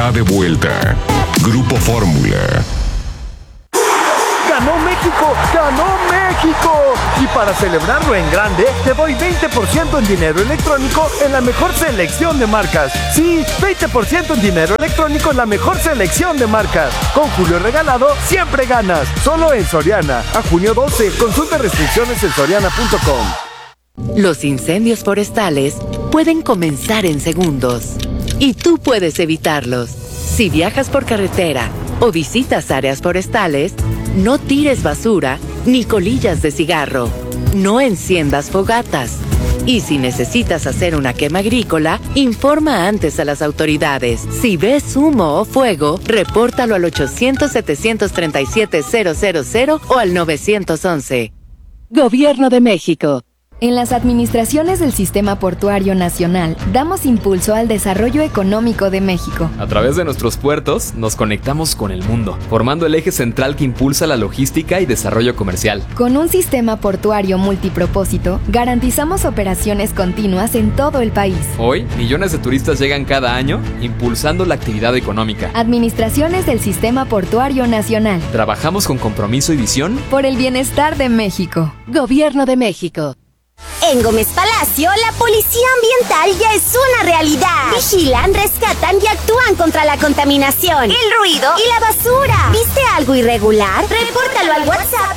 De vuelta. Grupo Fórmula. ¡Ganó México! ¡Ganó México! Y para celebrarlo en grande, te doy 20% en dinero electrónico en la mejor selección de marcas. Sí, 20% en dinero electrónico en la mejor selección de marcas. Con Julio Regalado, siempre ganas. Solo en Soriana. A junio 12. Consulta restricciones en soriana.com. Los incendios forestales pueden comenzar en segundos. Y tú puedes evitarlos. Si viajas por carretera o visitas áreas forestales, no tires basura ni colillas de cigarro. No enciendas fogatas. Y si necesitas hacer una quema agrícola, informa antes a las autoridades. Si ves humo o fuego, repórtalo al 800-737-000 o al 911. Gobierno de México. En las administraciones del Sistema Portuario Nacional, damos impulso al desarrollo económico de México. A través de nuestros puertos, nos conectamos con el mundo, formando el eje central que impulsa la logística y desarrollo comercial. Con un sistema portuario multipropósito, garantizamos operaciones continuas en todo el país. Hoy, millones de turistas llegan cada año, impulsando la actividad económica. Administraciones del Sistema Portuario Nacional. Trabajamos con compromiso y visión por el bienestar de México. Gobierno de México. En Gómez Palacio, la policía ambiental ya es una realidad. Vigilan, rescatan y actúan contra la contaminación, el ruido y la basura. ¿Viste algo irregular? Repórtalo al WhatsApp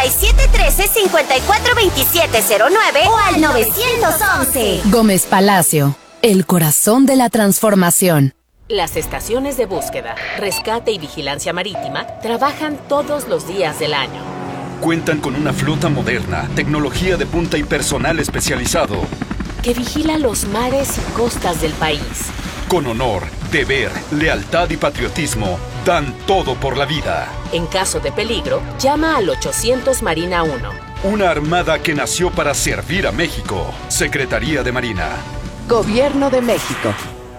8713-542709 o al 911. Gómez Palacio, el corazón de la transformación. Las estaciones de búsqueda, rescate y vigilancia marítima trabajan todos los días del año. Cuentan con una flota moderna, tecnología de punta y personal especializado que vigila los mares y costas del país. Con honor, deber, lealtad y patriotismo, dan todo por la vida. En caso de peligro, llama al 800 Marina 1. Una armada que nació para servir a México. Secretaría de Marina. Gobierno de México.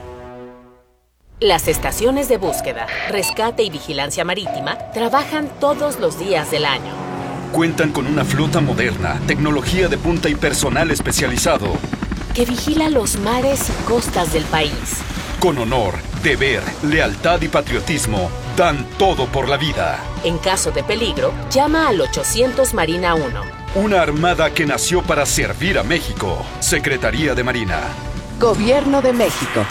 Las estaciones de búsqueda, rescate y vigilancia marítima trabajan todos los días del año. Cuentan con una flota moderna, tecnología de punta y personal especializado que vigila los mares y costas del país. Con honor, deber, lealtad y patriotismo, dan todo por la vida. En caso de peligro, llama al 800 Marina 1. Una armada que nació para servir a México. Secretaría de Marina. Gobierno de México.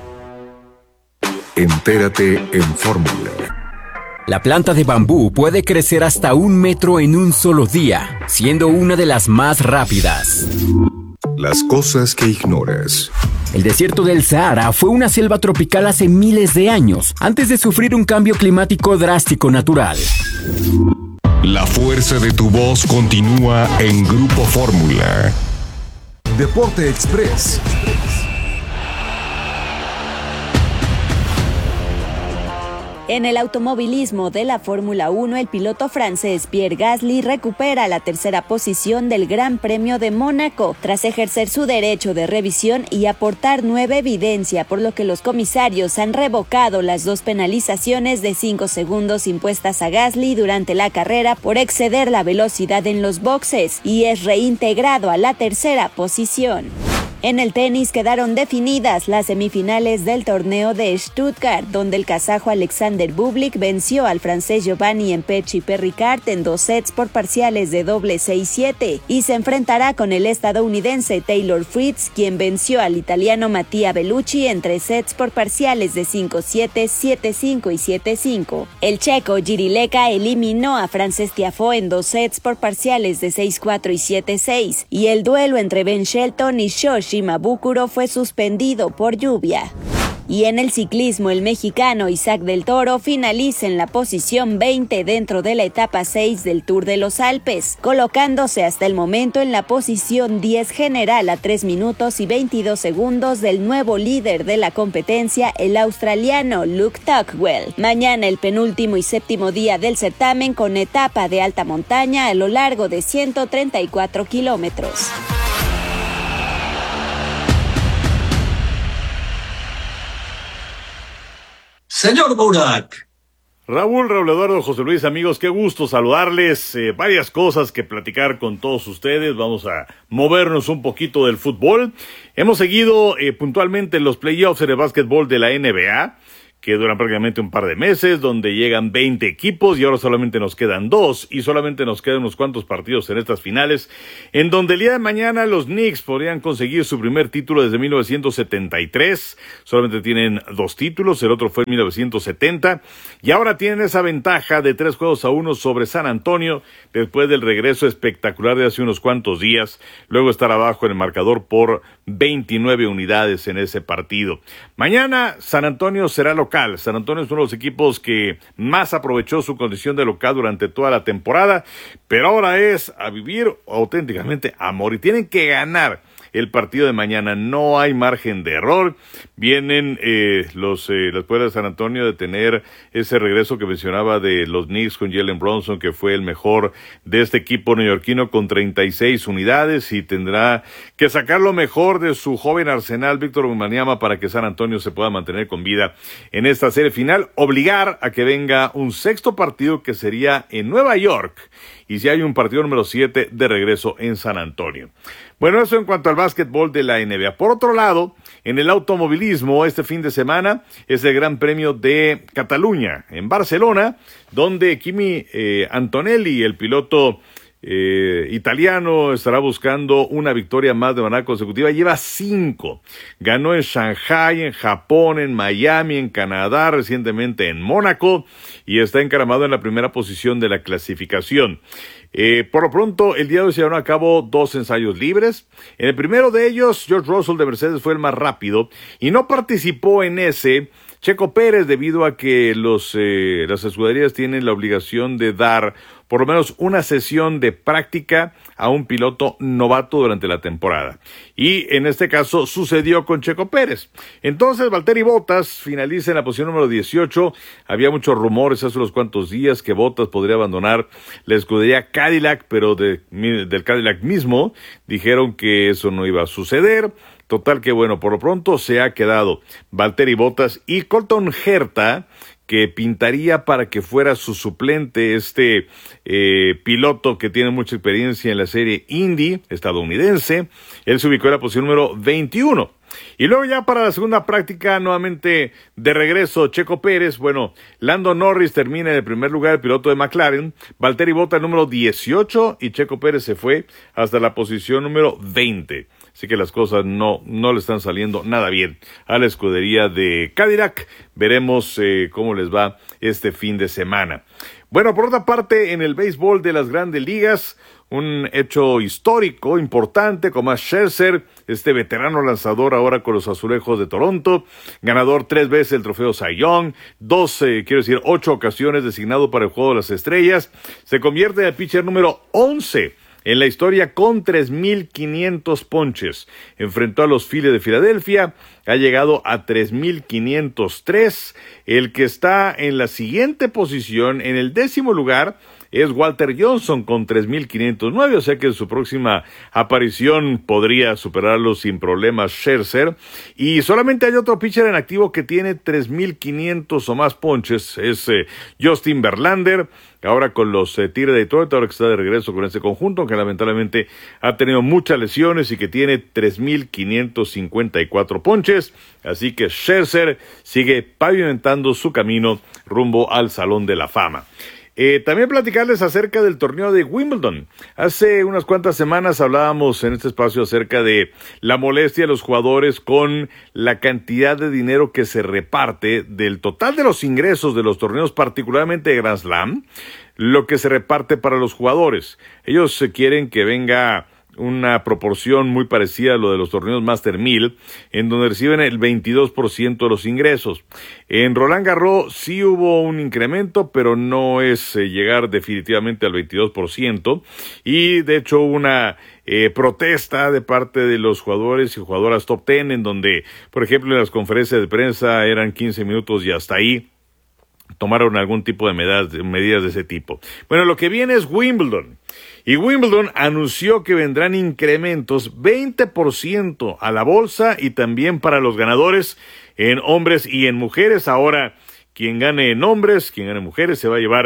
Entérate en Fórmula. La planta de bambú puede crecer hasta 1 metro en un solo día, siendo una de las más rápidas. Las cosas que ignoras. El desierto del Sahara fue una selva tropical hace miles de años, antes de sufrir un cambio climático drástico natural. La fuerza de tu voz continúa en Grupo Fórmula. Deporte Express. En el automovilismo de la Fórmula 1, el piloto francés Pierre Gasly recupera la tercera posición del Gran Premio de Mónaco, tras ejercer su derecho de revisión y aportar nueva evidencia, por lo que los comisarios han revocado las 2 penalizaciones de 5 segundos impuestas a Gasly durante la carrera por exceder la velocidad en los boxes, y es reintegrado a la tercera posición. En el tenis quedaron definidas las semifinales del torneo de Stuttgart, donde el kazajo Alexander Bublik venció al francés Giovanni Empey-Perricard en 2 sets por parciales de doble 6-7, y se enfrentará con el estadounidense Taylor Fritz, quien venció al italiano Mattia Bellucci en 3 sets por parciales de 5-7, 7-5 y 7-5. El checo Jiří Leka eliminó a Frances Tiafoe en 2 sets por parciales de 6-4 y 7-6, y el duelo entre Ben Shelton y Shoshi Shimabukuro fue suspendido por lluvia. Y en el ciclismo, el mexicano Isaac del Toro finaliza en la posición 20 dentro de la etapa 6 del Tour de los Alpes, colocándose hasta el momento en la posición 10 general a 3 minutos y 22 segundos del nuevo líder de la competencia, el australiano Luke Tuckwell. Mañana el penúltimo y séptimo día del certamen, con etapa de alta montaña a lo largo de 134 kilómetros. Señor Burak. Raúl Eduardo, José Luis, amigos, qué gusto saludarles. Varias cosas que platicar con todos ustedes. Vamos a movernos un poquito del fútbol. Hemos seguido puntualmente los playoffs en el básquetbol de la NBA, que duran prácticamente un par de meses, donde llegan 20 equipos y ahora solamente nos quedan 2 y solamente nos quedan unos cuantos partidos en estas finales, en donde el día de mañana los Knicks podrían conseguir su primer título desde 1973, solamente tienen 2 títulos, el otro fue en 1970, y ahora tienen esa ventaja de 3-1 sobre San Antonio, después del regreso espectacular de hace unos cuantos días, luego estar abajo en el marcador por 29 unidades en ese partido. Mañana San Antonio será local. San Antonio es uno de los equipos que más aprovechó su condición de local durante toda la temporada, pero ahora es a vivir auténticamente a morir. Tienen que ganar el partido de mañana, no hay margen de error. Vienen las Pueblas de San Antonio de tener ese regreso que mencionaba de los Knicks con Jalen Brunson, que fue el mejor de este equipo neoyorquino con 36 unidades, y tendrá que sacar lo mejor de su joven arsenal Víctor Wembanyama para que San Antonio se pueda mantener con vida en esta serie final, obligar a que venga un sexto partido que sería en Nueva York, y si hay un partido número 7 de regreso en San Antonio. Bueno, eso en cuanto al básquetbol de la NBA. Por otro lado, en el automovilismo, este fin de semana es el Gran Premio de Cataluña, en Barcelona, donde Kimi Antonelli, el piloto italiano, estará buscando una victoria más de manera consecutiva. Lleva 5. Ganó en Shanghai, en Japón, en Miami, en Canadá, recientemente en Mónaco, y está encaramado en la primera posición de la clasificación. Por lo pronto, el día de hoy se llevaron a cabo 2 ensayos libres. En el primero de ellos, George Russell de Mercedes fue el más rápido y no participó en ese Checo Pérez, debido a que las escuderías tienen la obligación de dar por lo menos una sesión de práctica a un piloto novato durante la temporada. Y en este caso sucedió con Checo Pérez. Entonces Valtteri Bottas finaliza en la posición número 18. Había muchos rumores hace unos cuantos días que Bottas podría abandonar la escudería Cadillac, pero del Cadillac mismo dijeron que eso no iba a suceder. Total que bueno, por lo pronto se ha quedado Valtteri Bottas y Colton Herta, que pintaría para que fuera su suplente, piloto que tiene mucha experiencia en la serie Indy estadounidense. Él se ubicó en la posición número 21. Y luego ya para la segunda práctica, nuevamente de regreso Checo Pérez. Bueno, Lando Norris termina en el primer lugar, el piloto de McLaren. Valtteri Bottas número 18 y Checo Pérez se fue hasta la posición número 20. Así que las cosas no le están saliendo nada bien a la escudería de Cadillac. Veremos cómo les va este fin de semana. Bueno, por otra parte, en el béisbol de las Grandes Ligas, un hecho histórico, importante, con Max Scherzer, veterano lanzador ahora con los Azulejos de Toronto, ganador 3 veces del trofeo Cy Young, 8 ocasiones designado para el Juego de las Estrellas, se convierte en el pitcher número 11 en la historia con 3,500 ponches. Enfrentó a los Phillies de Filadelfia, ha llegado a 3,503. El que está en la siguiente posición, en el 10º lugar, es Walter Johnson con 3,509, o sea que en su próxima aparición podría superarlo sin problemas Scherzer. Y solamente hay otro pitcher en activo que tiene 3,500 o más ponches, es Justin Verlander, ahora con los Tigres de Detroit, ahora que está de regreso con este conjunto, que lamentablemente ha tenido muchas lesiones y que tiene 3,554 ponches, así que Scherzer sigue pavimentando su camino rumbo al Salón de la Fama. También platicarles acerca del torneo de Wimbledon. Hace unas cuantas semanas hablábamos en este espacio acerca de la molestia de los jugadores con la cantidad de dinero que se reparte del total de los ingresos de los torneos, particularmente de Grand Slam, lo que se reparte para los jugadores. Ellos quieren que venga una proporción muy parecida a lo de los torneos Master 1000, en donde reciben el 22% de los ingresos. En Roland Garros sí hubo un incremento, pero no es llegar definitivamente al 22%, y de hecho hubo una protesta de parte de los jugadores y jugadoras top 10, en donde, por ejemplo, en las conferencias de prensa eran 15 minutos y hasta ahí tomaron algún tipo de medidas de ese tipo. Bueno, lo que viene es Wimbledon. Y Wimbledon anunció que vendrán incrementos 20% a la bolsa y también para los ganadores en hombres y en mujeres. Ahora, quien gane en hombres, quien gane en mujeres, se va a llevar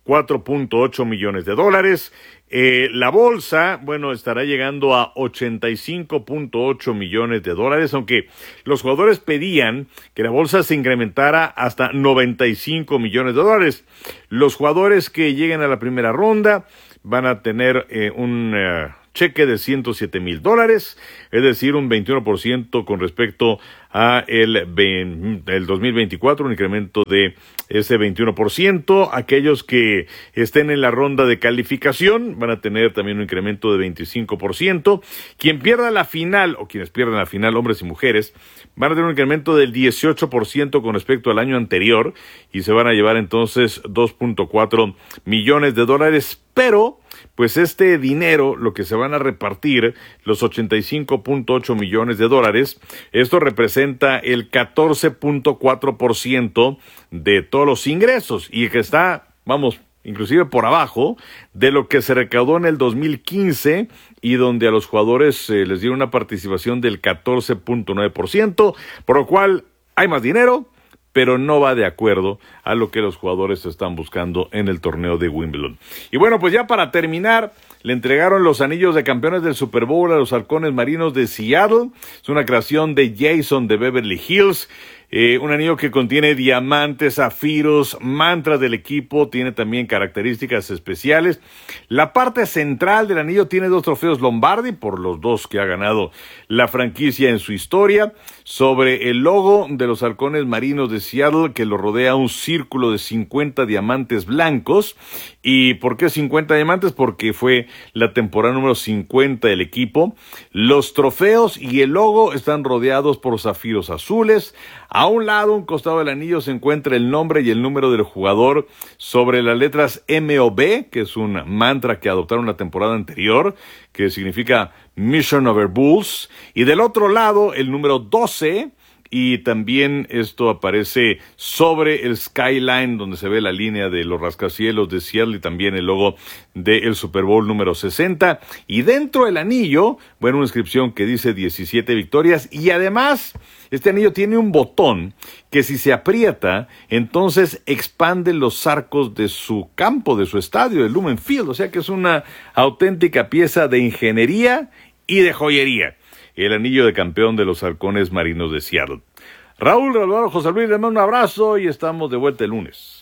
$4.8 millones. La bolsa, bueno, estará llegando a $85.8 millones, aunque los jugadores pedían que la bolsa se incrementara hasta $95 millones. Los jugadores que lleguen a la primera ronda van a tener un cheque de $107,000, es decir, un 21% con respecto a el 2024, un incremento de ese 21%. Aquellos que estén en la ronda de calificación van a tener también un incremento de 25%. Quien pierda la final, o quienes pierdan la final, hombres y mujeres, van a tener un incremento del 18% con respecto al año anterior y se van a llevar entonces $2.4 millones. Pero pues este dinero, lo que se van a repartir, los $85.8 millones, esto representa el 14.4% de todos los ingresos y que está, inclusive por abajo de lo que se recaudó en el 2015 y donde a los jugadores les dieron una participación del 14.9%, por lo cual hay más dinero, pero no va de acuerdo a lo que los jugadores están buscando en el torneo de Wimbledon. Y bueno, pues ya para terminar, le entregaron los anillos de campeones del Super Bowl a los Halcones Marinos de Seattle. Es una creación de Jason de Beverly Hills. Un anillo que contiene diamantes, zafiros, mantras del equipo, tiene también características especiales. La parte central del anillo tiene 2 trofeos Lombardi, por los 2 que ha ganado la franquicia en su historia. Sobre el logo de los Halcones Marinos de Seattle, que lo rodea un círculo de 50 diamantes blancos. ¿Y por qué 50 diamantes? Porque fue la temporada número 50 del equipo. Los trofeos y el logo están rodeados por zafiros azules. A un lado, un costado del anillo, se encuentra el nombre y el número del jugador sobre las letras MOB, que es un mantra que adoptaron la temporada anterior, que significa Mission Over Bulls. Y del otro lado, el número 12, y también esto aparece sobre el skyline donde se ve la línea de los rascacielos de Seattle y también el logo del Super Bowl número 60. Y dentro del anillo, bueno, una inscripción que dice 17 victorias y además este anillo tiene un botón que si se aprieta, entonces expande los arcos de su campo, de su estadio, el Lumen Field. O sea que es una auténtica pieza de ingeniería y de joyería. El anillo de campeón de los Halcones Marinos de Seattle. Raúl, José Luis, les mando un abrazo y estamos de vuelta el lunes.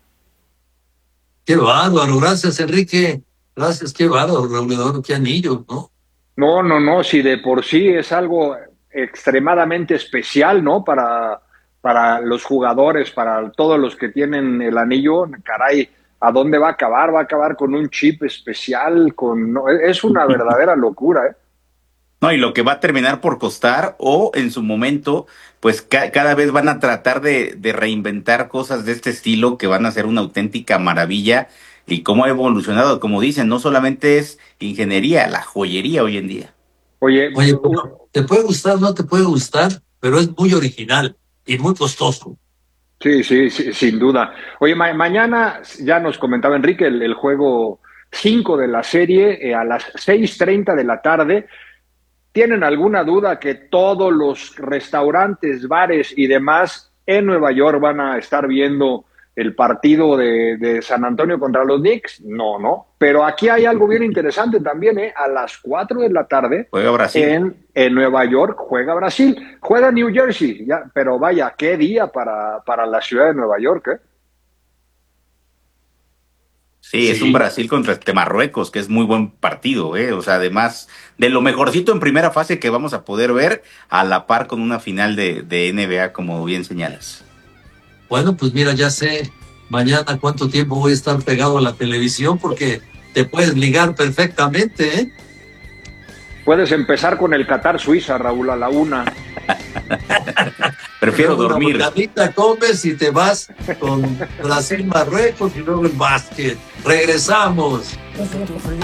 Qué bárbaro, gracias Enrique. Gracias, qué bárbaro, Raúl, qué anillo, ¿no? No, si de por sí es algo extremadamente especial, ¿no? Para los jugadores, para todos los que tienen el anillo, caray, ¿a dónde va a acabar? Va a acabar con un chip especial, es una verdadera locura, ¿eh? No, y lo que va a terminar por costar, o en su momento, pues cada vez van a tratar de reinventar cosas de este estilo que van a ser una auténtica maravilla. Y cómo ha evolucionado, como dicen, no solamente es ingeniería, la joyería hoy en día. Oye, te puede gustar, no te puede gustar, pero es muy original y muy costoso. Sí, sin duda. Oye, mañana ya nos comentaba Enrique el juego 5 de la serie a las 6:30 de la tarde. ¿Tienen alguna duda que todos los restaurantes, bares y demás en Nueva York van a estar viendo el partido de San Antonio contra los Knicks? No. Pero aquí hay algo bien interesante también, a las 4 de la tarde. Juega Brasil. En Nueva York juega Brasil. Juega New Jersey. Ya, pero vaya, qué día para la ciudad de Nueva York, ¿eh? Sí, es un Brasil contra Marruecos, que es muy buen partido, o sea, además de lo mejorcito en primera fase que vamos a poder ver a la par con una final de NBA, como bien señalas. Bueno, pues mira, ya sé mañana cuánto tiempo voy a estar pegado a la televisión porque te puedes ligar perfectamente, ¿eh? Puedes empezar con el Qatar-Suiza, Raúl, a la 1. Prefiero dormir. Una bocadita comes y te vas con Brasil-Marruecos y luego el básquet. Regresamos.